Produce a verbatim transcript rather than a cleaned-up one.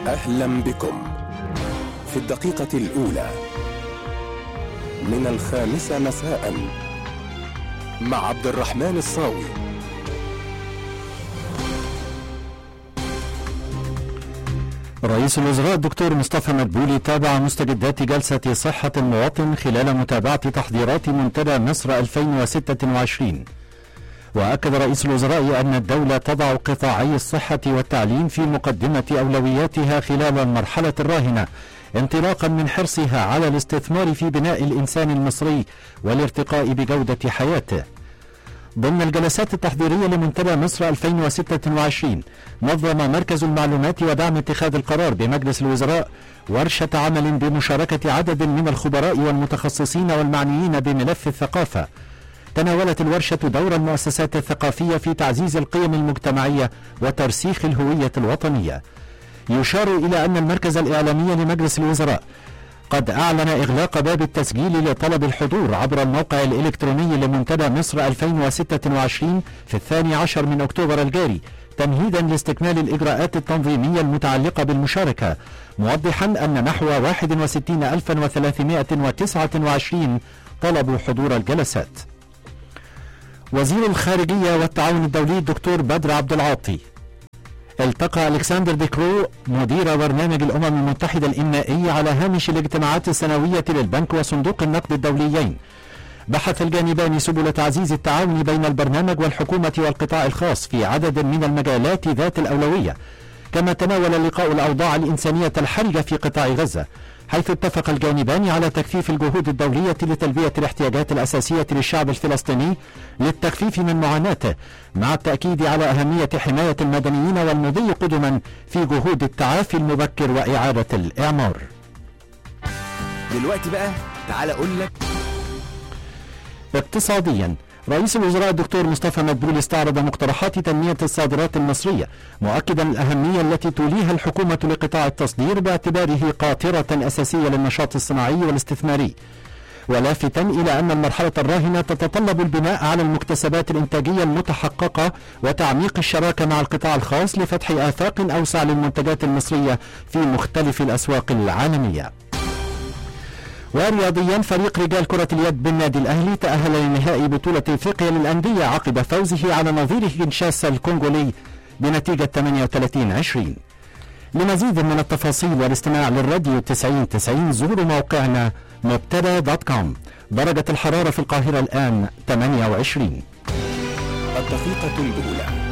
أهلا بكم في الدقيقة الأولى من الخامسة مساء مع عبد الرحمن الصاوي. رئيس الوزراء الدكتور مصطفى مدبولي تابع مستجدات جلسة صحة المواطن خلال متابعة تحضيرات منتدى مصر ألفين وستة وعشرين. وأكد رئيس الوزراء أن الدولة تضع قطاعي الصحة والتعليم في مقدمة أولوياتها خلال المرحلة الراهنة، انطلاقا من حرصها على الاستثمار في بناء الإنسان المصري والارتقاء بجودة حياته. ضمن الجلسات التحضيرية لمنتدى مصر ألفين وستة وعشرين نظم مركز المعلومات ودعم اتخاذ القرار بمجلس الوزراء ورشة عمل بمشاركة عدد من الخبراء والمتخصصين والمعنيين بملف الثقافة. تناولت الورشة دور المؤسسات الثقافية في تعزيز القيم المجتمعية وترسيخ الهوية الوطنية. يشار إلى أن المركز الإعلامي لمجلس الوزراء قد أعلن إغلاق باب التسجيل لطلب الحضور عبر الموقع الإلكتروني لمنتدى مصر ألفين وستة وعشرين في الثاني عشر من أكتوبر الجاري، تمهيدا لاستكمال الإجراءات التنظيمية المتعلقة بالمشاركة، موضحا أن نحو واحد وستين ألفا وثلاثمائة وتسعة وعشرين طلبوا حضور الجلسات. وزير الخارجية والتعاون الدولي الدكتور بدر عبد العاطي التقى ألكسندر ديكرو مدير برنامج الأمم المتحدة الإنمائي على هامش الاجتماعات السنوية للبنك وصندوق النقد الدوليين. بحث الجانبان سبل تعزيز التعاون بين البرنامج والحكومة والقطاع الخاص في عدد من المجالات ذات الأولوية، كما تناول اللقاء الأوضاع الإنسانية الحرجة في قطاع غزة، حيث اتفق الجانبان على تكثيف الجهود الدولية لتلبية الاحتياجات الأساسية للشعب الفلسطيني للتخفيف من معاناته، مع التأكيد على أهمية حماية المدنيين والمضي قدما في جهود التعافي المبكر وإعادة الإعمار. دلوقتي بقى تعال أقول لك. اقتصاديا، رئيس الوزراء الدكتور مصطفى مدبولي استعرض مقترحات تنمية الصادرات المصرية، مؤكدا الأهمية التي توليها الحكومة لقطاع التصدير باعتباره قاطرة أساسية للنشاط الصناعي والاستثماري، ولافتا إلى أن المرحلة الراهنة تتطلب البناء على المكتسبات الإنتاجية المتحققة وتعميق الشراكة مع القطاع الخاص لفتح آفاق أوسع للمنتجات المصرية في مختلف الأسواق العالمية. ورياضيا، فريق رجال كرة اليد بالنادي الأهلي تأهل لنهائي بطولة إفريقيا للأندية عقب فوزه على نظيره كينشاسا الكونغولي بنتيجة ثمانية وثلاثين عشرين. لمزيد من التفاصيل والاستماع للراديو تسعين تسعين زوروا موقعنا مبتدأ دوت كوم. درجة الحرارة في القاهرة الآن ثمانية وعشرين. الدقيقة الأولى